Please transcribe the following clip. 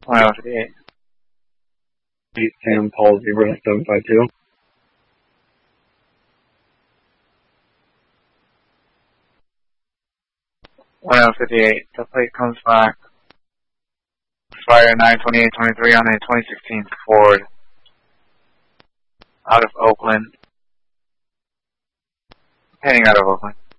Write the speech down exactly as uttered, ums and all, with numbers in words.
Mile fifty-eight. East Sam Paul Zebra seven five two. Mile fifty-eight. The plate comes back. Expire nine twenty-eight twenty-three on a twenty sixteen Ford. Out of Oakland. Heading out of Oakland.